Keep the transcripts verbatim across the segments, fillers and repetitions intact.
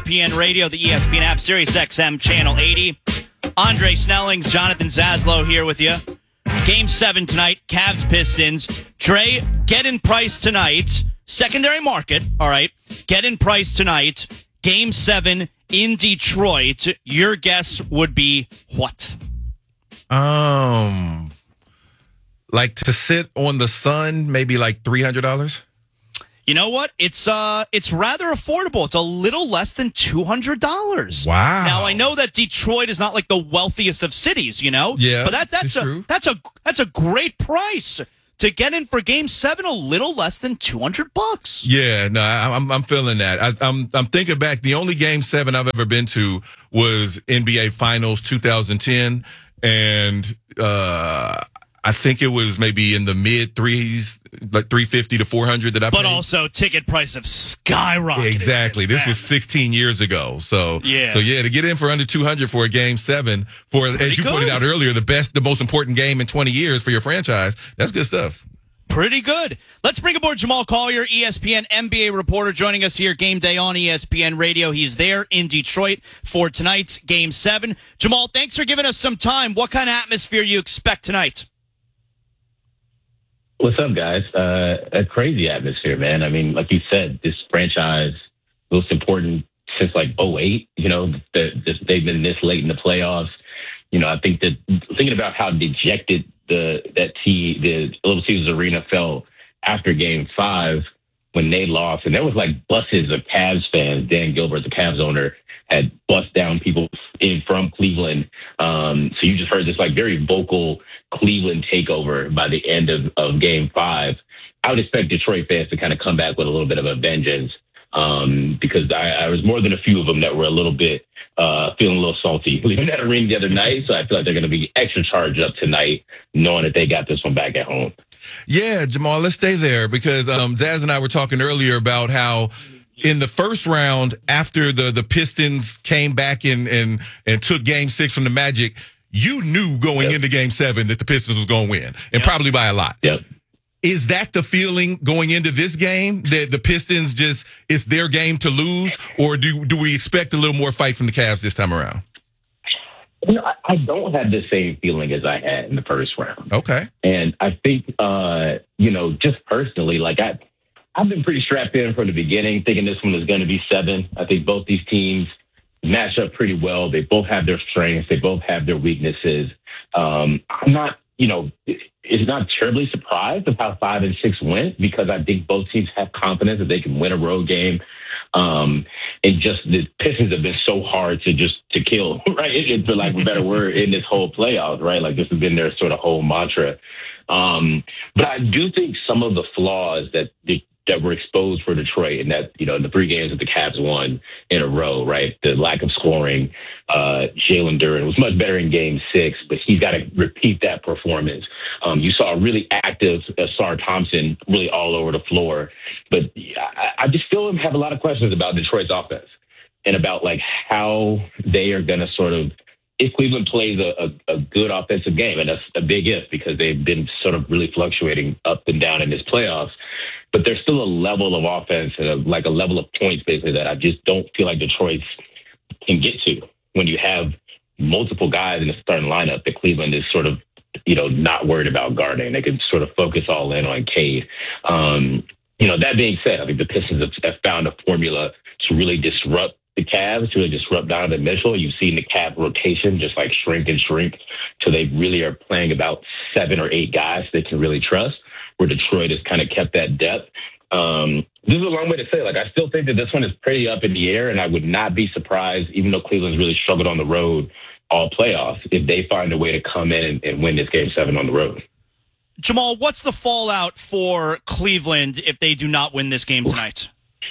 P N Radio, the E S P N app, Sirius X M Channel eighty. Andre Snellings, Jonathan Zaslow here with you. Game seven tonight, Cavs Pistons. Dre, get in price tonight. Secondary market, all right. Get in price tonight. Game seven in Detroit. Your guess would be what? Um, like to sit on the sun, maybe like three hundred dollars. You know what? It's uh, it's rather affordable. It's a little less than two hundred dollars. Wow. Now I know that Detroit is not like the wealthiest of cities, you know. Yeah, but that that's a true. that's a that's a great price to get in for Game Seven. A little less than two hundred bucks. Yeah, no, I, I'm I'm feeling that. I, I'm I'm thinking back. The only Game Seven I've ever been to was N B A Finals two thousand ten, and uh, I think it was maybe in the mid threes, like three fifty to four hundred that I paid. But also ticket price have skyrocketed. Exactly. This then. was sixteen years ago. So yeah. So yeah, to get in for under two hundred for a Game Seven for, Pretty as you good. pointed out earlier, the best, the most important game in twenty years for your franchise. That's good stuff. Pretty good. Let's bring aboard Jamal Collier, E S P N N B A reporter, joining us here game day on E S P N Radio. He's there in Detroit for tonight's Game seven. Jamal, thanks for giving us some time. What kind of atmosphere you expect tonight? What's up, guys? Uh, a crazy atmosphere, man. I mean, like you said, this franchise, most important since like oh eight, you know, the, the, they've been this late in the playoffs. You know, I think that thinking about how dejected the that T the Little Caesars Arena felt after Game Five when they lost, and there was like buses of Cavs fans. Dan Gilbert, the Cavs owner, had bust down people in from Cleveland. Um, so you just heard this like very vocal Cleveland takeover by the end of, of Game Five. I would expect Detroit fans to kind of come back with a little bit of a vengeance um, because I, I was more than a few of them that were a little bit uh, feeling a little salty leaving that arena the other night. So I feel like they're going to be extra charged up tonight, knowing that they got this one back at home. Yeah, Jamal, let's stay there because um, Zaz and I were talking earlier about how in the first round, after the, the Pistons came back and, and, and took Game Six from the Magic, you knew going yep. into Game Seven that the Pistons was going to win, and yep. probably by a lot. Yep. Is that the feeling going into this game, that the Pistons just, it's their game to lose, or do do we expect a little more fight from the Cavs this time around? You know, I, I don't have the same feeling as I had in the first round. Okay. And I think, uh, you know, just personally, like I, I've been pretty strapped in from the beginning, thinking this one was going to be seven. I think both these teams match up pretty well. They both have their strengths. They both have their weaknesses. Um, I'm not, you know, it's not terribly surprised of how five and six went because I think both teams have confidence that they can win a road game. Um, and just the Pistons have been so hard to just to kill, right? It, it, for lack of a better word, in this whole playoff, right? Like this has been their sort of whole mantra. Um, but I do think some of the flaws that the that were exposed for Detroit, and that, you know, the three games that the Cavs won in a row, right? The lack of scoring. Uh, Jalen Duren was much better in Game Six, but he's got to repeat that performance. Um, you saw a really active uh, Sar Thompson really all over the floor, but I, I just still have a lot of questions about Detroit's offense and about like how they are going to sort of, if Cleveland plays a, a, a good offensive game, and that's a big if because they've been sort of really fluctuating up and down in this playoffs, but there's still a level of offense and a, like a level of points basically that I just don't feel like Detroit can get to when you have multiple guys in the starting lineup that Cleveland is sort of, you know, not worried about guarding. They can sort of focus all in on Cade. Um, you know, that being said, I think the Pistons have, have found a formula to really disrupt the Cavs, to really disrupt Donovan Mitchell. You've seen the Cavs rotation just like shrink and shrink till they really are playing about seven or eight guys they can really trust, where Detroit has kind of kept that depth. Um, this is a long way to say, like, I still think that this one is pretty up in the air, and I would not be surprised, even though Cleveland's really struggled on the road all playoffs, if they find a way to come in and, and win this Game seven on the road. Jamal, what's the fallout for Cleveland if they do not win this game tonight?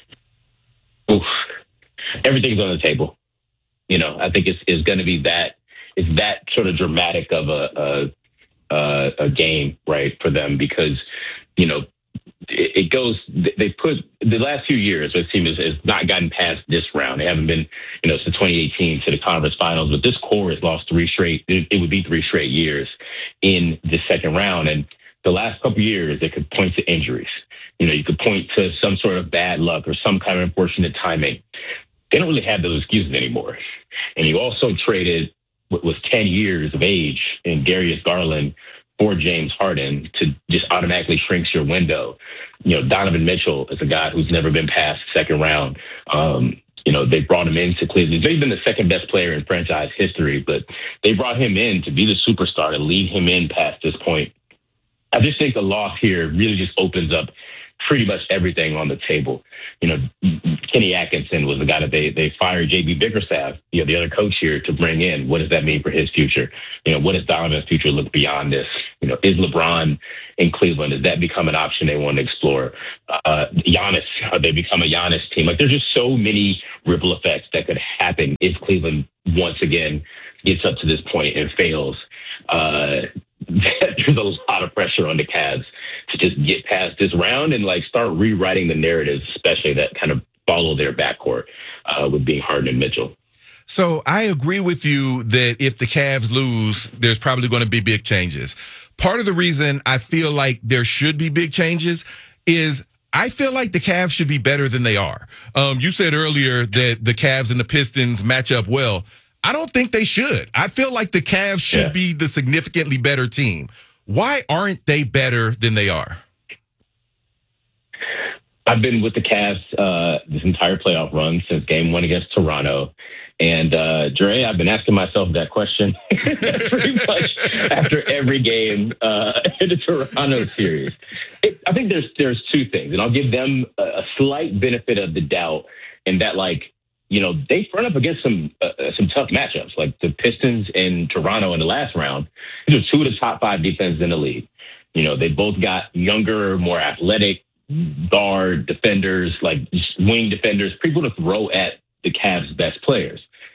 Oof. Everything's on the table. You know, I think it's, it's going to be that, it's that sort of dramatic of a, a, a, a game, right, for them, because, you know, it, it goes, they put the last few years, this team has, has not gotten past this round. They haven't been, you know, since twenty eighteen to the conference finals, but this core has lost three straight, it, it would be three straight years in the second round. And the last couple of years, they could point to injuries. You know, you could point to some sort of bad luck or some kind of unfortunate timing. they don't really have those excuses anymore. And you also traded what was ten years of age in Darius Garland for James Harden to just automatically shrinks your window. You know, Donovan Mitchell is a guy who's never been past the second round. Um, you know, they brought him into Cleveland. He's been the second best player in franchise history, but they brought him in to be the superstar, to lead him in past this point. I just think the loss here really just opens up pretty much everything on the table. You know, Kenny Atkinson was the guy that they they fired J B Bickerstaff, you know, the other coach here, to bring in. What does that mean for his future? You know, what does Donovan's future look beyond this? You know, is LeBron in Cleveland? Does that become an option they want to explore? Uh, Giannis, are they become a Giannis team? Like, there's just so many ripple effects that could happen if Cleveland once again gets up to this point and fails. Uh, there's a lot of pressure on the Cavs to just get past this round and like start rewriting the narratives, especially that kind of follow their backcourt uh, with being Harden and Mitchell. So I agree with you that if the Cavs lose, there's probably going to be big changes. Part of the reason I feel like there should be big changes is I feel like the Cavs should be better than they are. Um, you said earlier that the Cavs and the Pistons match up well. I don't think they should. I feel like the Cavs should yeah. be the significantly better team. Why aren't they better than they are? I've been with the Cavs uh, this entire playoff run since game one against Toronto. And, uh, Dre, I've been asking myself that question pretty much after every game uh, in the Toronto series. It, I think there's there's two things, and I'll give them a, a slight benefit of the doubt in that, like, you know, they run up against some uh, some tough matchups, like the Pistons and Toronto in the last round. These are two of the top five defenses in the league. You know, they both got younger, more athletic guard defenders, like wing defenders, people to throw at the Cavs' best players.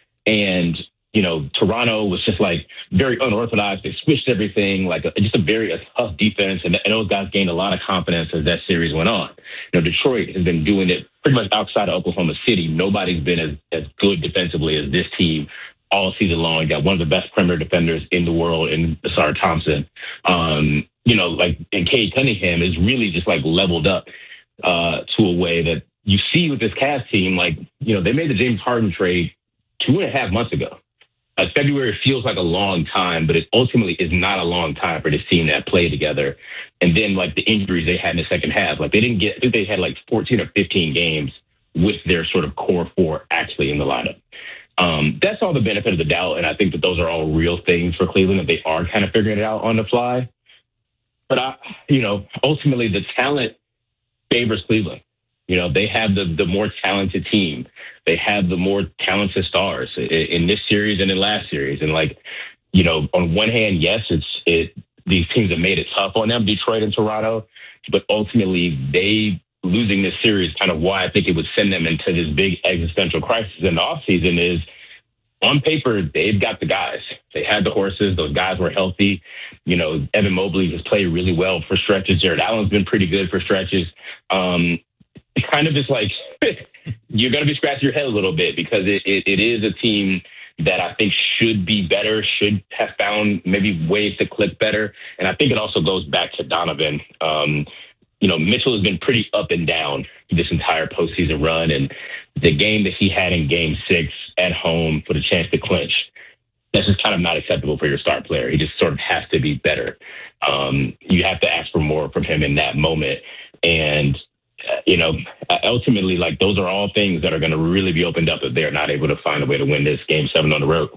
And, you know, Toronto was just like very unorthodox. They switched everything, like a, just a very a tough defense. And, and those guys gained a lot of confidence as that series went on. You know, Detroit has been doing it pretty much outside of Oklahoma City. Nobody's been as, as good defensively as this team all season long. You got one of the best perimeter defenders in the world in Asar Thompson. Um, you know, like, and Cade Cunningham is really just like leveled up uh, to a way that you see with this Cavs team. Like, you know, they made the James Harden trade two and a half months ago. Uh, February feels like a long time, but it ultimately is not a long time for this team that played together. And then, like, the injuries they had in the second half, like, they didn't get, I think they had like fourteen or fifteen games with their sort of core four actually in the lineup. Um, that's all the benefit of the doubt. And I think that those are all real things for Cleveland, that they are kind of figuring it out on the fly. But, I, you know, ultimately the talent favors Cleveland. You know, they have the, the more talented team. They have the more talented stars in, in this series and in last series. And, like, you know, on one hand, yes, it's it. These teams have made it tough on them, Detroit and Toronto. But ultimately, they losing this series, kind of why I think it would send them into this big existential crisis in the offseason is, on paper, they've got the guys. They had the horses. Those guys were healthy. You know, Evan Mobley has played really well for stretches. Jared Allen's been pretty good for stretches. Um, kind of just like you're going to be scratching your head a little bit because it, it, it is a team that I think should be better, should have found maybe ways to click better. And I think it also goes back to Donovan. Um, you know, Mitchell has been pretty up and down this entire postseason run. And the game that he had in game six at home for the chance to clinch, that's just kind of not acceptable for your star player. He just sort of has to be better. Um, you have to ask for more from him in that moment. And, uh, you know, ultimately, like, those are all things that are going to really be opened up if they're not able to find a way to win this game seven on the road.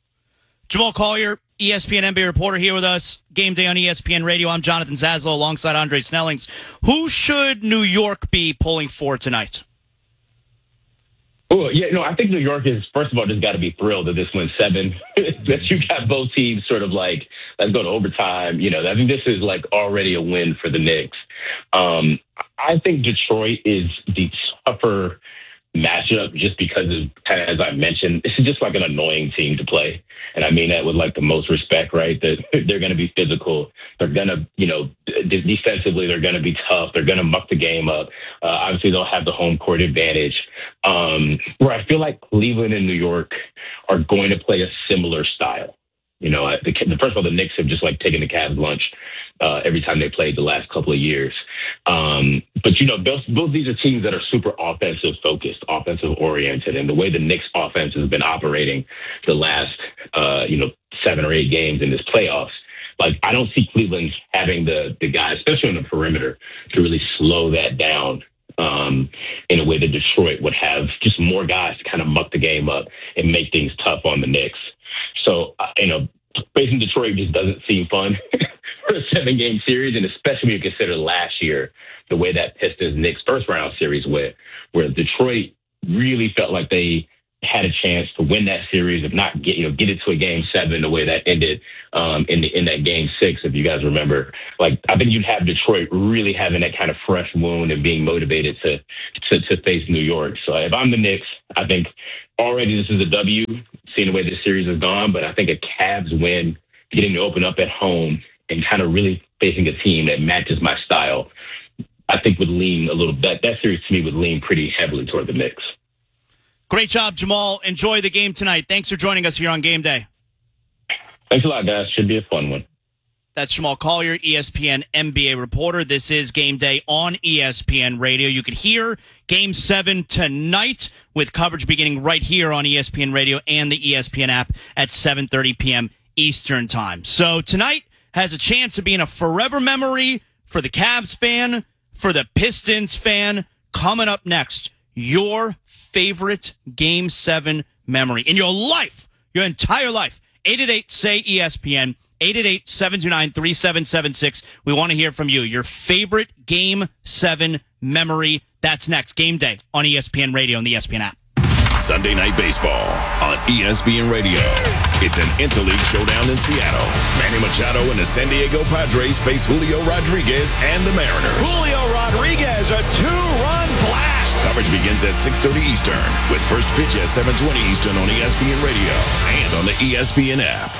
Jamal Collier, E S P N N B A reporter, here with us. Game day on E S P N Radio. I'm Jonathan Zaslow alongside Andre Snellings. Who should New York be pulling for tonight? Oh, yeah, no, I think New York is, first of all, just got to be thrilled that this went seven, that you got both teams sort of like, let's go to overtime. You know, I think this is like already a win for the Knicks. Um, I think Detroit is the tougher matchup just because of, kind of, as I mentioned, this is just like an annoying team to play. And I mean that with like the most respect, right? That they're going to be physical. They're going to, you know, defensively, they're going to be tough. They're going to muck the game up. Uh, obviously, they'll have the home court advantage. Um, where I feel like Cleveland and New York are going to play a similar style. You know, the, the first of all, the Knicks have just like taken the Cavs lunch uh, every time they played the last couple of years. Um, but, you know, both, both these are teams that are super offensive focused, offensive oriented. And the way the Knicks offense has been operating the last, uh, you know, seven or eight games in this playoffs, like I don't see Cleveland having the, the guys, especially on the perimeter, to really slow that down um, in a way that Detroit would have just more guys to kind of muck the game up and make things tough on the Knicks. So, uh, you know, facing Detroit just doesn't seem fun for a seven-game series, and especially when you consider last year, the way that Pistons-Knicks first-round series went, where Detroit really felt like they had a chance to win that series, if not get, you know, get it to a game seven, the way that ended um, in the, in that game six, if you guys remember. Like, I think you'd have Detroit really having that kind of fresh wound and being motivated to, to, to face New York. So if I'm the Knicks, I think already this is a W, seeing the way this series has gone, but I think a Cavs win, getting to open up at home and kind of really facing a team that matches my style, I think would lean a little bit. That series to me would lean pretty heavily toward the Knicks. Great job, Jamal. Enjoy the game tonight. Thanks for joining us here on Game Day. Thanks a lot, guys. Should be a fun one. That's Jamal Collier, E S P N N B A reporter. This is Game Day on E S P N Radio. You could hear Game seven tonight with coverage beginning right here on E S P N Radio and the E S P N app at seven thirty p.m. Eastern Time. So tonight has a chance of being a forever memory for the Cavs fan, for the Pistons fan. Coming up next, your favorite Game seven memory in your life, your entire life. eight eight eight, S A Y, E S P N, eight eight eight, seven two nine, three seven seven six. We want to hear from you. Your favorite Game seven memory. That's next. Game Day on E S P N Radio and the E S P N app. Sunday Night Baseball on E S P N Radio. It's an interleague showdown in Seattle. Manny Machado and the San Diego Padres face Julio Rodriguez and the Mariners. Julio Rodriguez, a two-run blast. Coverage begins at six thirty Eastern with first pitch at seven twenty Eastern on E S P N Radio and on the E S P N app.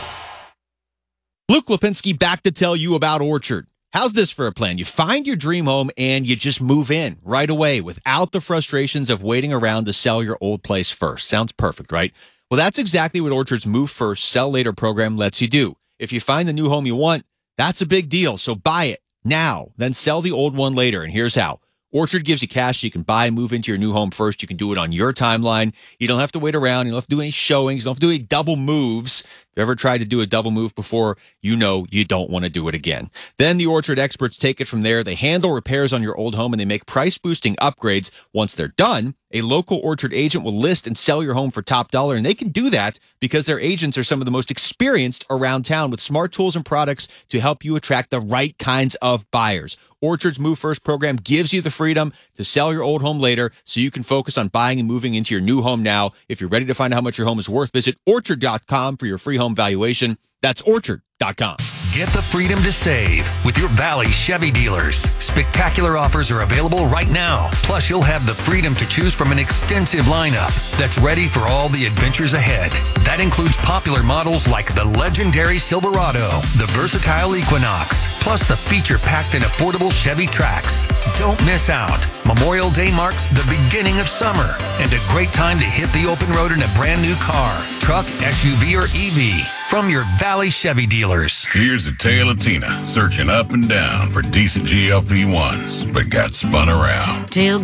Luke Lipinski back to tell you about Orchard. How's this for a plan? You find your dream home and you just move in right away without the frustrations of waiting around to sell your old place first. Sounds perfect, right? Well, that's exactly what Orchard's Move First, Sell Later program lets you do. If you find the new home you want, that's a big deal. So buy it now, then sell the old one later. And here's how. Orchard gives you cash so you can buy and move into your new home first. You can do it on your timeline. You don't have to wait around. You don't have to do any showings. You don't have to do any double moves. If you've ever tried to do a double move before, you know you don't want to do it again. Then the Orchard experts take it from there. They handle repairs on your old home and they make price-boosting upgrades. Once they're done, a local Orchard agent will list and sell your home for top dollar. And they can do that because their agents are some of the most experienced around town with smart tools and products to help you attract the right kinds of buyers. Orchard's Move First program gives you the freedom to sell your old home later so you can focus on buying and moving into your new home now. If you're ready to find out how much your home is worth, visit orchard dot com for your free home valuation. That's orchard dot com. Get the freedom to save with your Valley Chevy dealers. Spectacular offers are available right now. Plus, you'll have the freedom to choose from an extensive lineup that's ready for all the adventures ahead. That includes popular models like the legendary Silverado, the versatile Equinox, plus the feature-packed and affordable Chevy Trax. Don't miss out. Memorial Day marks the beginning of summer and a great time to hit the open road in a brand new car, truck, S U V, or E V from your Valley Chevy dealers. Here's the tale of Tina searching up and down for decent G L P ones, but got spun around. Tail